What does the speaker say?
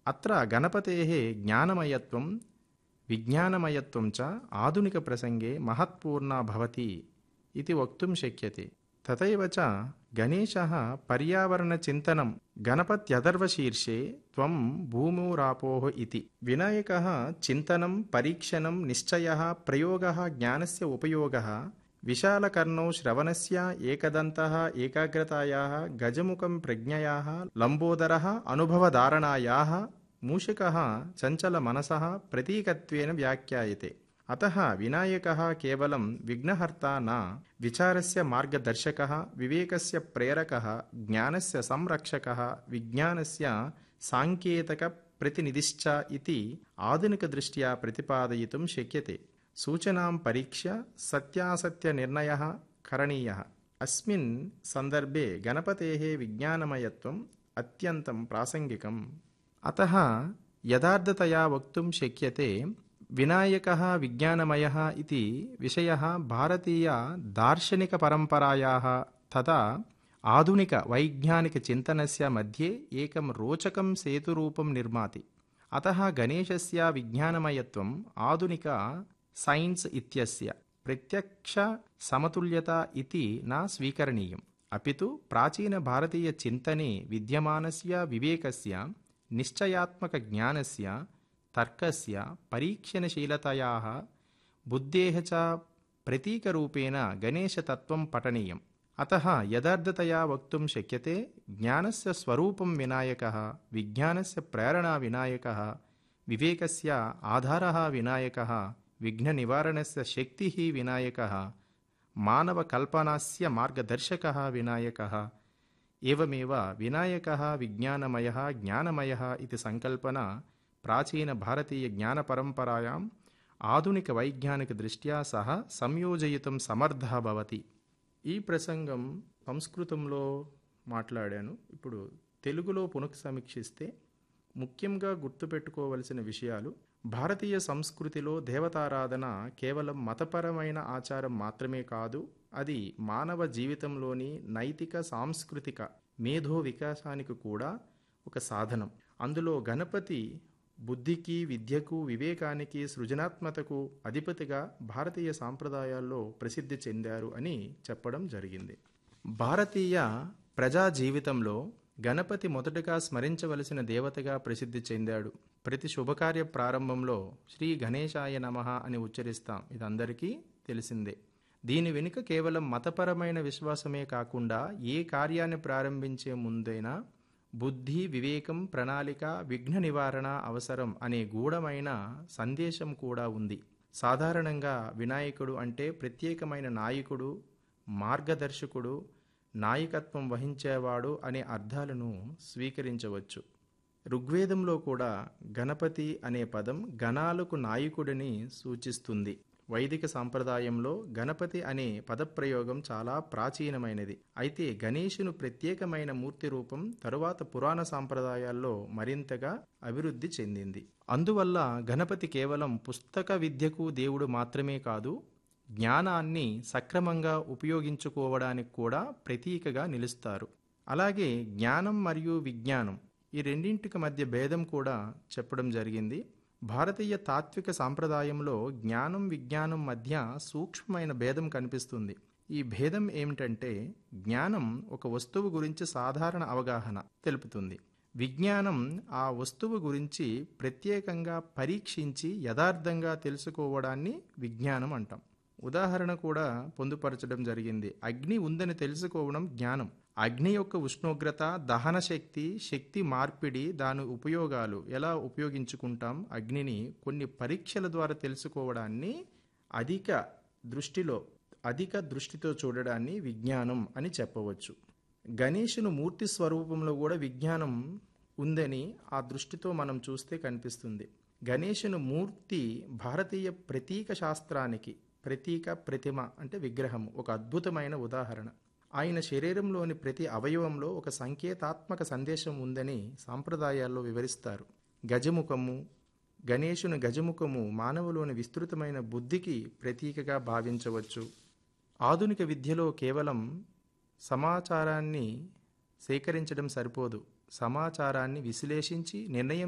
అత్ర గణపతేః జ్ఞానమయత్వం విజ్ఞానమయత్వం చ ఆధునిక ప్రసంగే మహత్పూర్ణా భవతి ఇది వక్తుం శక్యతే. తథైవ చ గణేశः పర్యావరణచింతనం గణపత్యథర్వశీర్షే త్వం భూమిరాపోః ఇతి. వినాయకः చింతనం పరీక్షణం నిశ్చయः ప్రయోగः జ్ఞానస్య ఉపయోగः విశాలకర్ణౌ శ్రవణస్య ఏకదంతః ఏకాగ్రతాయాः గజముఖం ప్రజ్ఞయాः లంబోదరः అనుభవధారణాయాः మూషికः చంచలమనసः ప్రతీకత్వేన వ్యాఖ్యాయతే. అతః వినాయకः కేవలం విఘ్నహర్తా న విచారస్య మార్గదర్శకः వివేకస్య ప్రేరకः జ్ఞానస్య సంరక్షకः విజ్ఞానస్య సాంకేతక ప్రతినిధిశ్చ ఇతి ఆధునికదృష్ట్యా ప్రతిపాదయితుం శక్యతే. సూచనాం పరీక్ష్య సత్యాసత్య నిర్ణయः కరణీయः. అస్మిన్ సందర్భే గణపతేః విజ్ఞానమయత్వం అత్యంతం ప్రాసంగికం. అతః యథార్థతయా వక్తుం శక్యతే వినాయకः విజ్ఞానమయः ఇతి విషయः భారతీయ దార్శనిక పరంపరాయాः తథా ఆధునిక వైజ్ఞానిక చింతనస్య మధ్యే ఏకం రోచకం సేతురూపం నిర్మాతి. అతః గణేశస్య విజ్ఞానమయత్వం ఆధునిక సైన్స్ ఇత్యస్య ప్రత్యక్ష సమతుల్యత ఇతి న స్వీకరణీయం. అపితు ప్రాచీన భారతీయ చింతనే విద్యమానస్య వివేకస్య నిశ్చయాత్మక జ్ఞానస్య తర్కస్య పరీక్షణశీలతయాః బుద్ధేః చ ప్రతీకరూపేణ గణేశతత్వం పఠనీయం. అతః యథార్థతయా వక్తుం శక్యతే జ్ఞానస్య స్వరూపం వినాయకः విజ్ఞానస్య ప్రేరణా వినాయకः వివేకస్య ఆధారः వినాయకः విఘ్ననివారణస్య శక్తిః వినాయకः మానవకల్పనాస్య మార్గదర్శకः వినాయకः. ఏవమేవ వినాయకः విజ్ఞానమయः జ్ఞానమయः ఇతి సంకల్పన ప్రాచీన భారతీయ జ్ఞాన పరంపరాయాం ఆధునిక వైజ్ఞానిక దృష్ట్యా సహ సంయోజయితుం సమర్థः భవతి. ఈ ప్రసంగం సంస్కృతంలో మాట్లాడాను. ఇప్పుడు తెలుగులో పునఃసమీక్షిస్తే ముఖ్యంగా గుర్తుపెట్టుకోవలసిన విషయాలు: భారతీయ సంస్కృతిలో దేవతారాధన కేవలం మతపరమైన ఆచారం మాత్రమే కాదు, అది మానవ జీవితంలోని నైతిక సాంస్కృతిక మేధో వికాసానికి కూడా ఒక సాధనం. అందులో గణపతి బుద్ధికి విద్యకు వివేకానికి సృజనాత్మకతకు అధిపతిగా భారతీయ సాంప్రదాయాల్లో ప్రసిద్ధి చెందారు అని చెప్పడం జరిగింది. భారతీయ ప్రజా జీవితంలో గణపతి మొదటగా స్మరించవలసిన దేవతగా ప్రసిద్ధి చెందాడు. ప్రతి శుభకార్య ప్రారంభంలో శ్రీ గణేశాయ నమః అని ఉచ్చరిస్తాం, ఇది అందరికీ తెలిసిందే. దీని వెనుక కేవలం మతపరమైన విశ్వాసమే కాకుండా ఏ కార్యాన్ని ప్రారంభించే ముందైనా బుద్ధి వివేకం ప్రణాళిక విఘ్న నివారణ అవసరం అనే గూఢమైన సందేశం కూడా ఉంది. సాధారణంగా వినాయకుడు అంటే ప్రత్యేకమైన నాయకుడు, మార్గదర్శకుడు, నాయకత్వం వహించేవాడు అనే అర్థాలను స్వీకరించవచ్చు. ఋగ్వేదంలో కూడా గణపతి అనే పదం గణాలకు నాయకుడిని సూచిస్తుంది. వైదిక సాంప్రదాయంలో గణపతి అనే పదప్రయోగం చాలా ప్రాచీనమైనది. అయితే గణేశును ప్రత్యేకమైన మూర్తి రూపం తరువాత పురాణ సాంప్రదాయాల్లో మరింతగా అభివృద్ధి చెందింది. అందువల్ల గణపతి కేవలం పుస్తక విద్యకు దేవుడు మాత్రమే కాదు, జ్ఞానాన్ని సక్రమంగా ఉపయోగించుకోవడానికి కూడా ప్రతీకగా నిలుస్తారు. అలాగే జ్ఞానం మరియు విజ్ఞానం ఈ రెండింటికి మధ్య భేదం కూడా చెప్పడం జరిగింది. భారతీయ తాత్విక సాంప్రదాయంలో జ్ఞానం విజ్ఞానం మధ్య సూక్ష్మమైన భేదం కనిపిస్తుంది. ఈ భేదం ఏమిటంటే, జ్ఞానం ఒక వస్తువు గురించి సాధారణ అవగాహన తెలుపుతుంది. విజ్ఞానం ఆ వస్తువు గురించి ప్రత్యేకంగా పరీక్షించి యథార్థంగా తెలుసుకోవడాన్ని విజ్ఞానం అంటాం. ఉదాహరణ కూడా పొందుపరచడం జరిగింది. అగ్ని ఉందని తెలుసుకోవడం జ్ఞానం. అగ్ని యొక్క ఉష్ణోగ్రత, దహన శక్తి, శక్తి మార్పిడి, దాని ఉపయోగాలు ఎలా ఉపయోగించుకుంటాం, అగ్నిని కొన్ని పరీక్షల ద్వారా తెలుసుకోవడాన్ని అధిక దృష్టితో చూడడాన్ని విజ్ఞానం అని చెప్పవచ్చు. గణేశుని మూర్తి స్వరూపంలో కూడా విజ్ఞానం ఉందని ఆ దృష్టితో మనం చూస్తే కనిపిస్తుంది. గణేశుని మూర్తి భారతీయ ప్రతీక శాస్త్రానికి ప్రతిమ అంటే విగ్రహం ఒక అద్భుతమైన ఉదాహరణ. ఆయన శరీరంలోని ప్రతి అవయవంలో ఒక సంకేతాత్మక సందేశం ఉందని సాంప్రదాయాల్లో వివరిస్తారు. గణేశుని గజముఖము మానవులోని విస్తృతమైన బుద్ధికి ప్రతీకగా భావించవచ్చు. ఆధునిక విద్యలో కేవలం సమాచారాన్ని సేకరించడం సరిపోదు, సమాచారాన్ని విశ్లేషించి నిర్ణయం